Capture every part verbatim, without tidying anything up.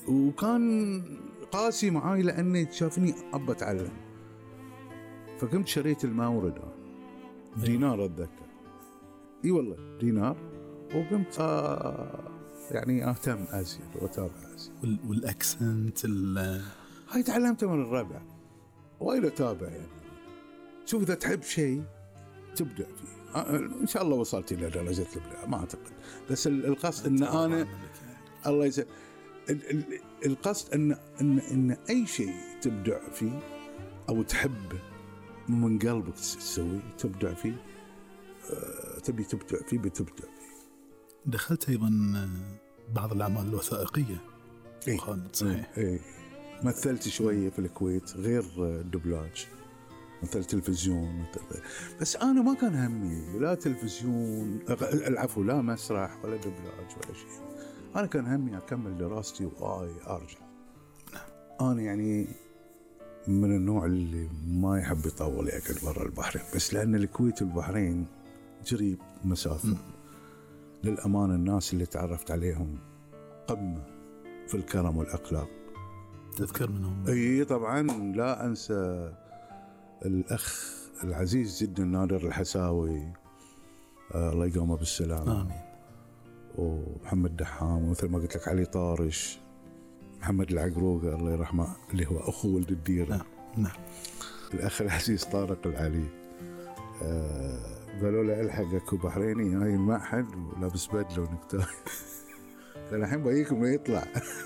وكان قاسي معاي لأني شافني أبى أتعلم، فقمت شريت الماورد دينار أتذكر، إي والله دينار، وقمت آه يعني أهتم أزيد وأتابع أزيد. والأكسنت هاي تعلمته من الربع، وايد أتابع يعني. شوف إذا تحب شيء تبدأ فيه، آه إن شاء الله وصلت إلى درجة الإبداع ما أعتقد، بس القصد إن أنا الله يسلمك، القصد إن إن إن أي شيء تبدع فيه أو تحبه من قلبك تسويه تبدع فيه، أه تبي تبدع فيه بتبدع فيه. دخلت أيضا بعض الأعمال الوثائقية. إيه خالد صحيح. إيه مثلت شوية في الكويت غير الدبلاج، مثل تلفزيون مثل، بس أنا ما كان همي لا تلفزيون العفو لا مسرح ولا دبلاج ولا شيء، أنا كان همي أكمل دراستي وآي أرجع. أنا يعني من النوع اللي ما يحب يطول يأكل برا البحرين، بس لأن الكويت والبحرين جريب مسافة. م. للأمانة الناس اللي تعرفت عليهم قمة في الكرم والأخلاق. تذكر منهم؟ أي طبعا لا أنسى الأخ العزيز جدا نادر الحساوي، آه الله يقومه بالسلامة. آمين. ومحمد دحام، ومثل ما قلت لك علي طارش، محمد العقروقة الله يرحمه اللي هو أخو ولد الديرة. نعم نعم. الأخ العزيز طارق العلي، آه قالوا له ألحقك بحريني هاي المعهد ولابس بدلة ونكتاي الحين بيكم يطلع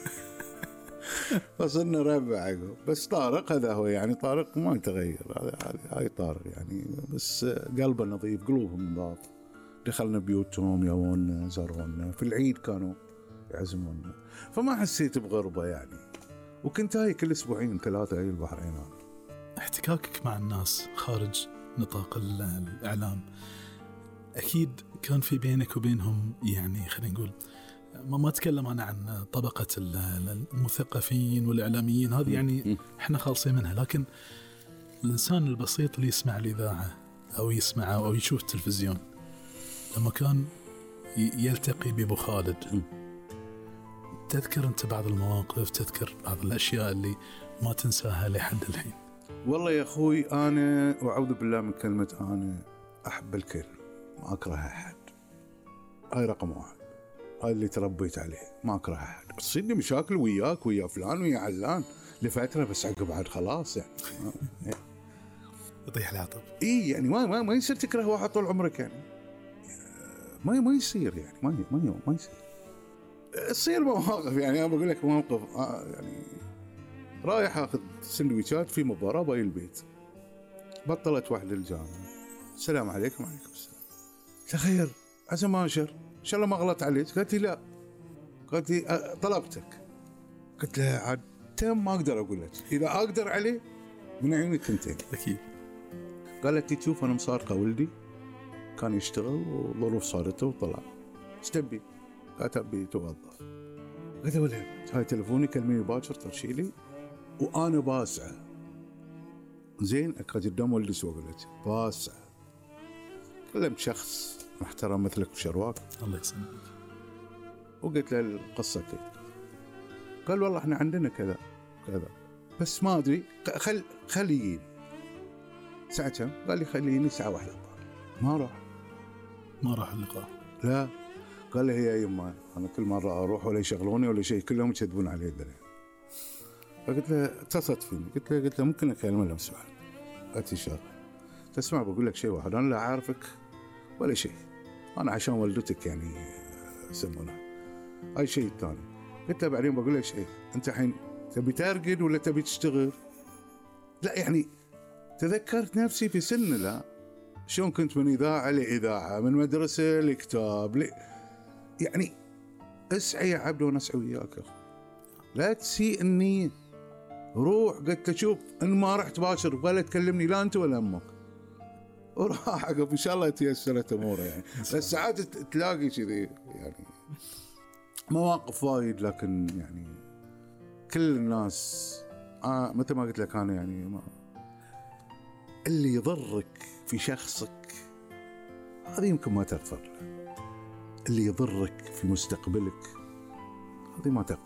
فصلنا ربع عقب. بس طارق هذا هو يعني طارق ما يتغير، هذا هاي طارق يعني، بس قلبه نظيف قلوبهم نظاف. دخلنا بيوتهم يوونا زارونا في العيد كانوا يعزمونا، فما حسيت بغربة يعني. وكنت هاي كل أسبوعين ثلاثة هاي البحرين. احتكاكك مع الناس خارج نطاق الإعلام أكيد كان في بينك وبينهم يعني خلينا نقول، ما ما أتكلم أنا عن طبقة المثقفين والإعلاميين هذه يعني إحنا خالصين منها، لكن الإنسان البسيط اللي يسمع الإذاعة أو يسمع أو يشوف التلفزيون لما كان يلتقي بأبو خالد، تذكر أنت بعض المواقف، تذكر بعض الأشياء اللي ما تنساها لحد الحين؟ والله يا أخوي أنا وأعوذ بالله من كلمة أنا أحب الكل ما أكره أحد، هاي رقم واحد، هاي اللي تربيت عليه ما أكره أحد. تصيرني مشاكل وياك ويا فلان ويا علان لفترة، بس عقب بعد خلاص يعني يطيح العطب. إيه يعني ما ما ما يصير تكره واحد طول عمرك يعني، ما ما يصير يعني ما ما ما يصير. تصير مواقف يعني أنا بقول لك موقف آه يعني رايح أخذ سندويشات في مباراة باي البيت، بطلت واحدة الجامعة، السلام عليكم. وعليكم السلام. خير عسى ما أنشر إن شاء الله ما غلط عليك. قالت لي لا، قالت لي أه طلبتك. قلت لها عاد تم ما أقدر أقول لك، إذا أقدر عليه من عيوني تنتين أكيد. قالت لي تشوف أنا مصارقة ولدي كان يشتغل وظروف صارته وطلع استبي، قالت أبي توظف. قلت له هاي تلفوني كلميني باكر ترشيلي وأنا باسعة زين أكاد قدام ولدي سوى قلت باسعة. كلمت شخص محترم مثلك وشرواك الله يسلمك وقلت له القصة كيف، قال والله احنا عندنا كذا كذا بس ما أدري خل خليني ساعة كم. قال لي خليني ساعة واحدة ما راح ما راح اللقاء. لا قال لي هي يما أنا كل مرة أروح ولا يشغلوني ولا شيء كلهم يكذبون علي الدنيا. فقلت له اتصلت فيني قلت له قلت له ممكن أكلمه لو سؤال. قالت لي شغل تسمع بقول لك شيء واحد، أنا لا عارفك ولا شيء، أنا عشان والدتك يعني سمونا أي شيء ثاني. قلت له بعدين بقول لك شيء، أنت الحين تبي ترقد ولا تبي تشتغل؟ لا يعني تذكرت نفسي في سن لا شلون كنت من إذاعة لإذاعة، من مدرسة لكتاب لي يعني اسعى يا عبد وانا اسعى وياك. لا تسيء النية، روح قلت شوف ان ما رحت باشر ولا تكلمني لا انت ولا امك وراح عقب ان شاء الله تيسرت اموره يعني. بس ساعات تلاقي كذي يعني مواقف وايد، لكن يعني كل الناس آه مثل ما قلت لك انا يعني ما اللي يضرك في شخصك هذه يمكن ما تغفر له، اللي يضرك في مستقبلك هذه ما تغفر